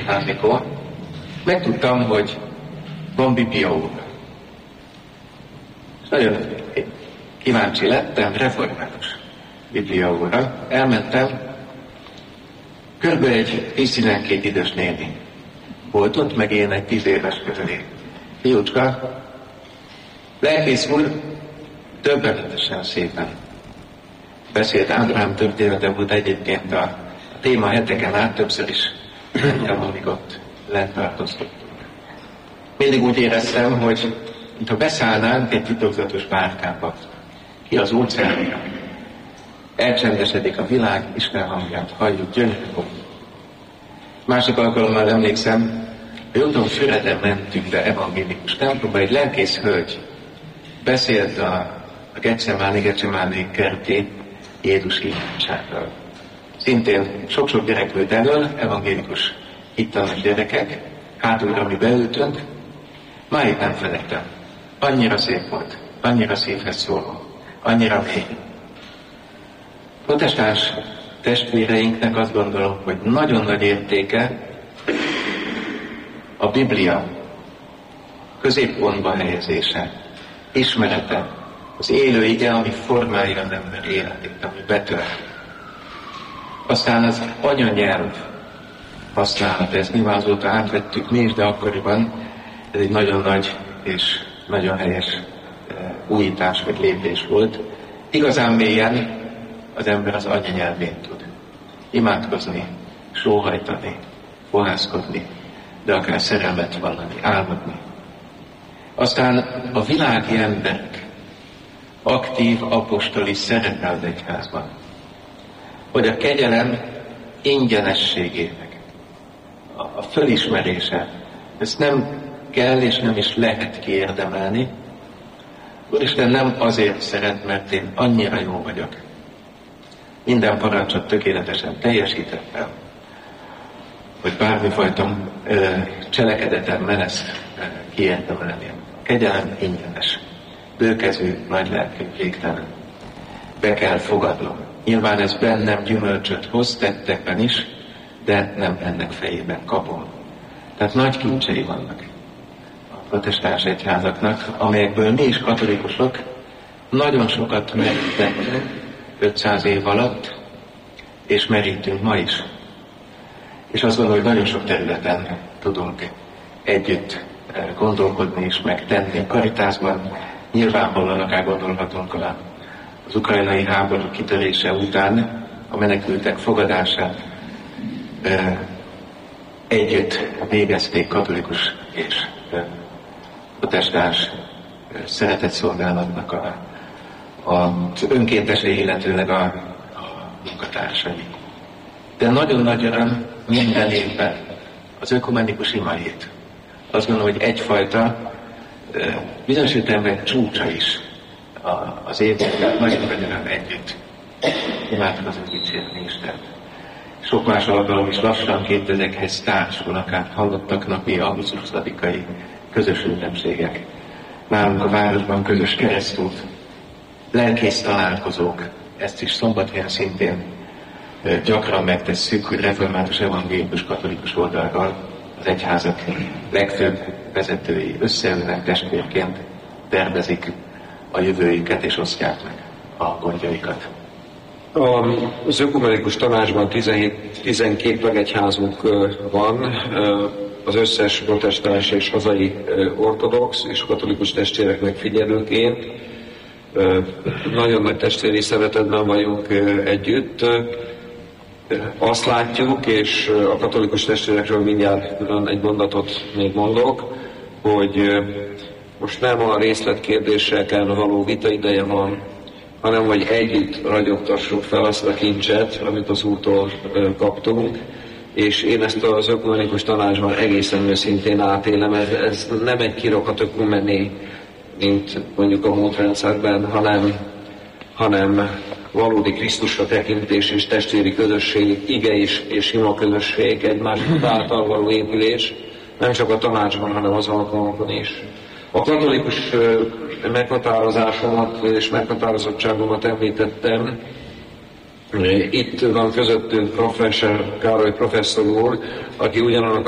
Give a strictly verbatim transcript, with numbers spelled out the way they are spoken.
egyházikon, megtudtam, hogy van bibliaóra. És nagyon kíváncsi lettem, református bibliaóra. Elmentem, körülbelül egy tíz-tizenkét idős néni volt ott, meg én egy tíz éves közeli fiúcska. Lelkész úr döbbenetesen szépen beszélt. Ábrahám története volt egyébként a téma heteken át, többször is mentem, amíg ott lent tartóztattunk. Mindig úgy éreztem, hogy mintha beszállnánk egy titokzatos bárkába ki az óceánra. Elcsendesedik a világ, Isten hangját halljuk, gyönyörű volt. Másik alkalommal emlékszem, hogy otthon Füreden mentünk be evangélikus templomba, egy lelkész hölgy beszélt a, a Getsemáni, Getsemáni kerti Jézus imádságról. Szintén sok-sok gyerek volt elől, evangélikus hittanos gyerekek, hátulra mi beültünk, máig nem felejtem. Annyira szép volt, annyira szívhez szóló, annyira mély. Protestáns testvéreinknek azt gondolom, hogy nagyon nagy értéke a Biblia középpontba helyezése, ismerete, az élő ige, ami formálja az ember életét, ami betört. Aztán az anyanyelv használat, ezt nyilván azóta átvettük mi is, de akkoriban ez egy nagyon nagy és nagyon helyes újítás vagy lépés volt. Igazán mélyen az ember az anyanyelvén tud imádkozni, sóhajtani, fohászkodni, de akár szerelmet vallani, álmodni. Aztán a világi emberek aktív apostoli szerepe az egyházban, hogy a kegyelem ingyenességének a fölismerése, ezt nem kell és nem is lehet kiérdemelni. Úristen nem azért szeret, mert én annyira jó vagyok. Minden parancsot tökéletesen teljesítettem, hogy bármifajta ö, cselekedetem meneszt kiérdemelni. A kegyelem ingyenes, bőkezű, nagy lelkű, végtelen. Be kell fogadnom. Nyilván ez bennem gyümölcsöt hoz tettekben is, de nem ennek fejében kapom. Tehát nagy kincsei vannak a protestáns egyházaknak, amelyekből mi is katolikusok nagyon sokat merítettünk ötszáz év alatt, és merítünk ma is. És azt gondolom, hogy nagyon sok területen tudunk együtt gondolkodni és megtenni. Karitásban nyilvánvalóan akár gondolhatunk az ukrajnai háború kitörése után a menekültek fogadását együtt végezték katolikus és protestáns szeretetszolgálatnak a, az önkéntesé, illetőleg a, a munkatársai. De nagyon nagy öröm minden évben az ökumenikus imahét. Azt gondolom, hogy egyfajta bizonyos értelemben csúcsa is az évben, nagyon nagy öröm együtt imádkozunk, dicsérni Istent. Sok más alkalom is lassan kétezekhez társul, akár hallottak napi augusztus huszadikai közös ünnepségek. Nálunk a városban közös keresztút, lelkész találkozók, ezt is szombathelyen szintén gyakran megtesszük, hogy református, evangélikus, katolikus oldalról az egyházak legfőbb vezetői összeülnek testvérként, tervezik a jövőjüket és osztják meg a gondjaikat. Az ökumenikus tanácsban tizenhét, tizenkét tagegyházunk van, az összes protestáns és hazai ortodox és katolikus testvérek megfigyelőként. Nagyon nagy testvéri szeretetben vagyunk együtt. Azt látjuk, és a katolikus testvérekről mindjárt külön egy mondatot még mondok, hogy most nem a részletkérdésekkel való vita ideje van, hanem hogy együtt ragyogtassuk fel azt a kincset, amit az Úrtól kaptunk, és én ezt az ökumenikus tanácsban egészen őszintén átélem, ez, ez nem egy kirokat ökumeni, mint mondjuk a múlt rendszerben, hanem, hanem valódi Krisztusra tekintés és testvéri közösség, ige és, és ima közösség, egymás által való épülés, nem csak a tanácsban, hanem az alkalmakon is. A katolikus meghatározásomat és meghatározottságomat említettem. Itt van közöttünk professzor Károly professzor úr, aki ugyanannak